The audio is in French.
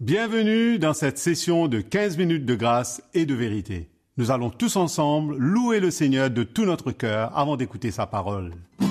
Bienvenue dans cette session de 15 minutes de grâce et de vérité. Nous allons tous ensemble louer le Seigneur de tout notre cœur avant d'écouter sa parole.